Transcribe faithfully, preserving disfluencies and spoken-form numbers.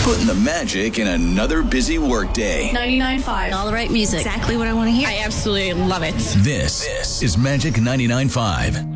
Putting the magic in another busy workday. ninety-nine point five. All the right music. Exactly what I want to hear. I absolutely love it. This, this is Magic ninety-nine point five.